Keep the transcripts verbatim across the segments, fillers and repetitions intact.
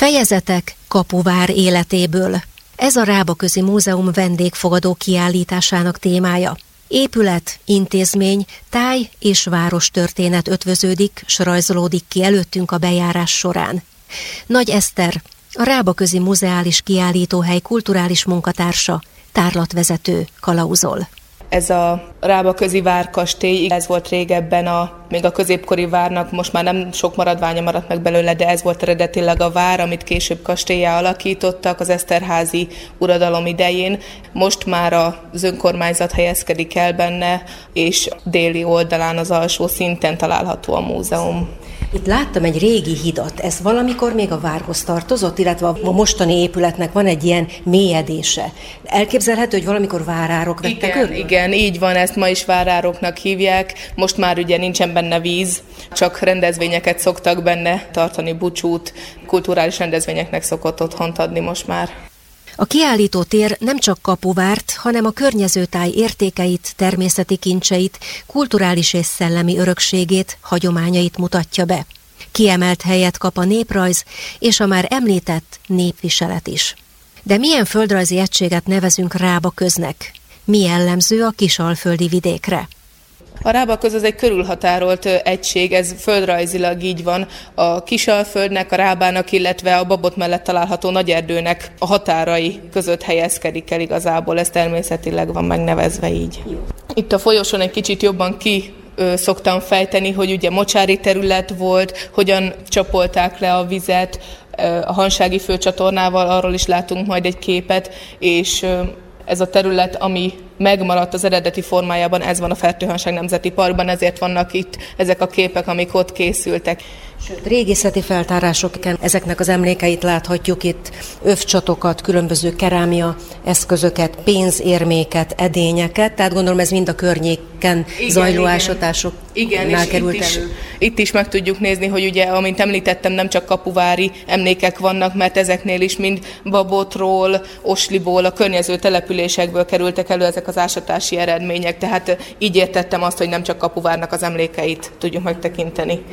Fejezetek Kapuvár életéből. Ez a Rábaközi Múzeum vendégfogadó kiállításának témája. Épület, intézmény, táj és várostörténet ötvöződik, s rajzolódik ki előttünk a bejárás során. Nagy Eszter, a Rábaközi Muzeális Kiállítóhely kulturális munkatársa, tárlatvezető kalauzol. Ez a Rábaközi várkastély, ez volt régebben a, még a középkori várnak, most már nem sok maradványa maradt meg belőle, de ez volt eredetileg a vár, amit később kastéllyá alakítottak az eszterházi uradalom idején. Most már az önkormányzat helyezkedik el benne, és déli oldalán az alsó szinten található a múzeum. Itt láttam egy régi hidat, ez valamikor még a várhoz tartozott, illetve a mostani épületnek van egy ilyen mélyedése. Elképzelhető, hogy valamikor várárok vettek igen, körül? Igen, így van, ezt ma is várároknak hívják. Most már ugye nincsen benne víz, csak rendezvényeket szoktak benne tartani, búcsút, kulturális rendezvényeknek szokott otthont adni most már. A kiállító tér nem csak Kapuvárt, hanem a környező táj értékeit, természeti kincseit, kulturális és szellemi örökségét, hagyományait mutatja be. Kiemelt helyet kap a néprajz és a már említett népviselet is. De milyen földrajzi egységet nevezünk Rábaköznek? Mi jellemző a kisalföldi vidékre? A Rábaköz az egy körülhatárolt egység, ez földrajzilag így van. A Kisalföldnek, a Rábának, illetve a Babot mellett található Nagyerdőnek a határai között helyezkedik el igazából, ez természetileg van megnevezve így. Itt a folyosón egy kicsit jobban ki szoktam fejteni, hogy ugye mocsári terület volt, hogyan csapolták le a vizet, a Hansági főcsatornával, arról is látunk majd egy képet, és ez a terület, ami megmaradt az eredeti formájában, ez van a Fertőhanság Nemzeti Parkban, ezért vannak itt ezek a képek, amik ott készültek. Sőt, régészeti feltárásokon ezeknek az emlékeit láthatjuk itt, övcsatokat, különböző kerámia eszközöket, pénzérméket, edényeket, tehát gondolom ez mind a környéken igen, zajló ásatásoknál került itt elő. Is, itt is meg tudjuk nézni, hogy ugye, amint említettem, nem csak kapuvári emlékek vannak, mert ezeknél is mind Babotról, Osliból, a környező településekből kerültek elő ezek az ásatási eredmények, tehát így értettem azt, hogy nem csak Kapuvárnak az emlékeit tudjuk megtekinteni.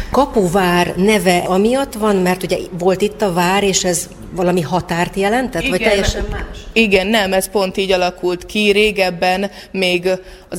Kapuvár neve amiatt van, mert ugye volt itt a vár, és ez valami határt jelentett, igen, vagy teljesen más? Igen, nem, ez pont így alakult ki. Régebben, még az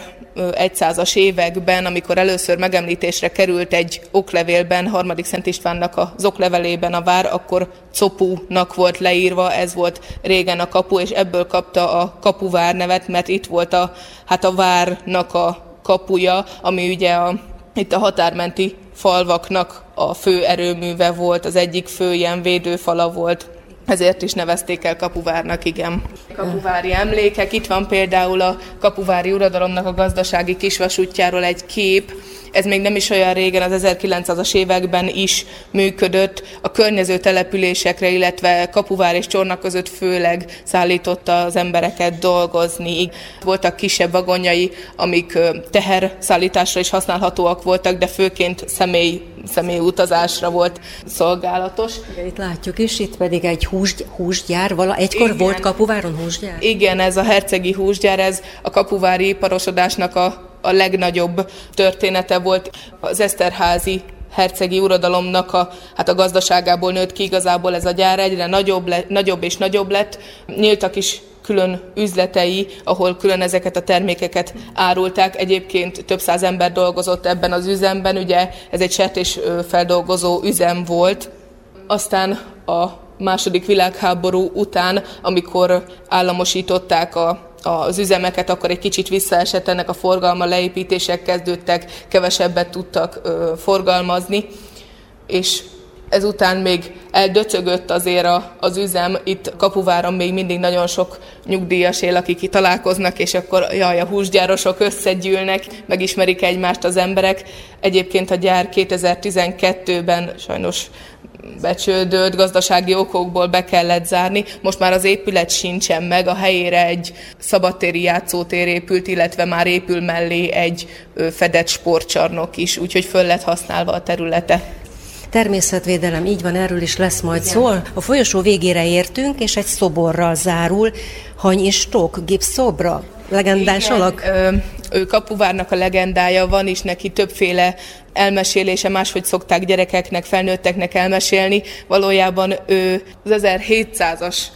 ezerszázas években, amikor először megemlítésre került egy oklevélben, harmadik Szent Istvánnak az oklevelében a vár, akkor Copúnak volt leírva, ez volt régen a kapu, és ebből kapta a Kapuvár nevet, mert itt volt a, hát a várnak a kapuja, ami ugye a, itt a határmenti falvaknak a fő erőműve volt, az egyik fő ilyen védőfala volt, ezért is nevezték el Kapuvárnak, igen. Kapuvári emlékek, itt van például a kapuvári uradalomnak a gazdasági kisvasútjáról egy kép, ez még nem is olyan régen, az ezerkilencszázas években is működött, a környező településekre, illetve Kapuvár és Csorna között főleg szállította az embereket dolgozni. Voltak kisebb vagonjai, amik teherszállításra is használhatóak voltak, de főként személy, személyutazásra volt szolgálatos. Igen, itt látjuk is, itt pedig egy hús, húsgyár, vala, egykor igen, volt Kapuváron húsgyár? Igen, ez a hercegi húsgyár, ez a kapuvári iparosodásnak a a legnagyobb története volt. Az eszterházi hercegi uradalomnak a, hát a gazdaságából nőtt ki igazából ez a gyár, egyre nagyobb, le, nagyobb és nagyobb lett. Nyíltak is külön üzletei, ahol külön ezeket a termékeket árulták. Egyébként több száz ember dolgozott ebben az üzemben, ugye ez egy sertésfeldolgozó üzem volt. Aztán a második világháború után, amikor államosították a az üzemeket, akkor egy kicsit visszaesett ennek a forgalma, leépítések kezdődtek, kevesebbet tudtak ö, forgalmazni, és ezután még eldöcögött azért a, az üzem, itt Kapuváron még mindig nagyon sok nyugdíjas él, akik itt találkoznak, és akkor jaj, a húsgyárosok összegyűlnek, megismerik egymást az emberek. Egyébként a gyár kétezer-tizenkettőben sajnos becsődött, gazdasági okokból be kellett zárni. Most már az épület sincsen meg, a helyére egy szabadtéri játszótér épült, illetve már épül mellé egy fedett sportcsarnok is, úgyhogy föl lett használva a területe. Természetvédelem, így van, erről is lesz majd szó. A folyosó végére értünk, és egy szoborral zárul. Hany és Tók gipszszobra, legendás alak. Ö, Ő Kapuvárnak a legendája, van is neki többféle elmesélése, máshogy szokták gyerekeknek, felnőtteknek elmesélni. Valójában ő az ezerhétszázas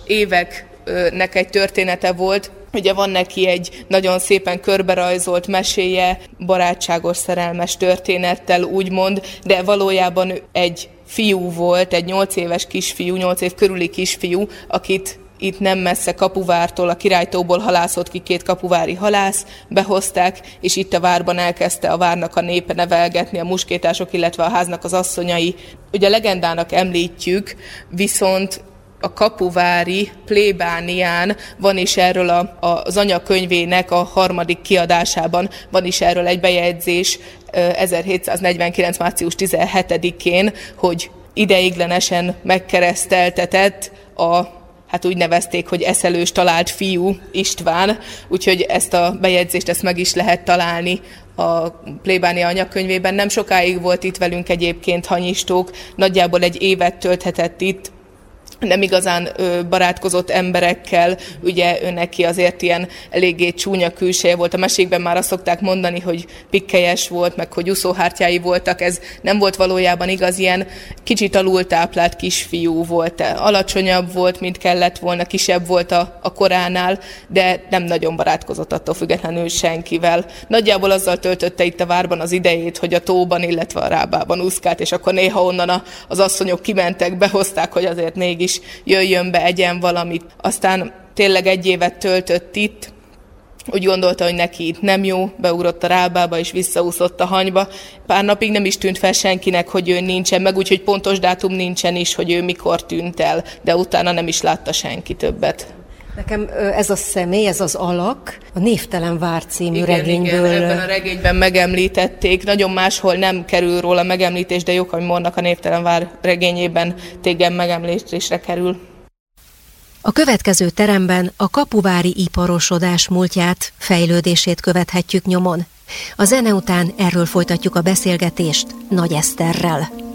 éveknek egy története volt. Ugye van neki egy nagyon szépen körberajzolt meséje, barátságos, szerelmes történettel úgymond, de valójában egy fiú volt, egy nyolc éves kisfiú, nyolc év körüli kisfiú, akit itt nem messze Kapuvártól, a Királytóból halászott ki két kapuvári halász, behozták, és itt a várban elkezdte a várnak a népe nevelgetni, a muskétások, illetve a háznak az asszonyai. Ugye legendának említjük, viszont a kapuvári plébánián van is erről a, a, az anyakönyvének a harmadik kiadásában, van is erről egy bejegyzés ezerhétszáznegyvenkilenc. március tizenhetedikén, hogy ideiglenesen megkereszteltetett a, hát úgy nevezték, hogy eszelős talált fiú István, úgyhogy ezt a bejegyzést ezt meg is lehet találni a plébánia anyakönyvében. Nem sokáig volt itt velünk egyébként Hanyistók, nagyjából egy évet tölthetett itt, nem igazán ö, barátkozott emberekkel, ugye ő neki azért ilyen eléggé csúnya külseje volt. A mesékben már azt szokták mondani, hogy pikkelyes volt, meg hogy úszóhártyái voltak, ez nem volt valójában igaz, ilyen kicsit alultáplált kisfiú volt, alacsonyabb volt, mint kellett volna, kisebb volt a, a koránál, de nem nagyon barátkozott attól függetlenül senkivel. Nagyjából azzal töltötte itt a várban az idejét, hogy a tóban, illetve a rábában úszkált, és akkor néha onnan a, az asszonyok kimentek, behozták, hogy azért mégis jöjjön be, egyen valamit. Aztán tényleg egy évet töltött itt, úgy gondolta, hogy neki itt nem jó, beugrott a rábába és visszaúszott a Hanyba. Pár napig nem is tűnt fel senkinek, hogy ő nincsen, meg úgyhogy pontos dátum nincsen is, hogy ő mikor tűnt el, de utána nem is látta senki többet. Nekem ez a személy, ez az alak, a Névtelen vár című igen, regényből. Igen, ebben a regényben megemlítették, nagyon máshol nem kerül róla megemlítés, de Jokai Mornak a Névtelen vár regényében téged megemlítésre kerül. A következő teremben a kapuvári iparosodás múltját, fejlődését követhetjük nyomon. A zene után erről folytatjuk a beszélgetést Nagy Eszterrel.